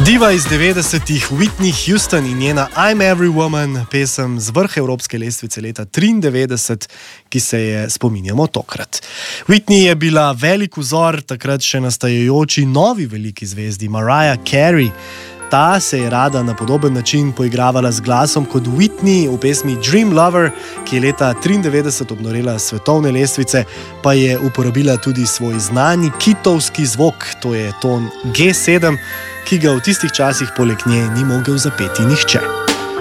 Diva iz 90-ih, Whitney Houston in njena I'm Every Woman, pesem z vrha evropske lestvice leta 1993, ki se je spominjamo tokrat. Whitney je bila velik vzor takrat še nastajajoči novi veliki zvezdi Mariah Carey. Ta se je rada na podoben način poigravala z glasom kot Whitney v pesmi Dream Lover, ki je leta 1993 obnorela svetovne lestvice, pa je uporabila tudi svoj znani kitovski zvok, to je ton G7, ki ga v tistih časih poleg nje ni mogel zapeti nihče.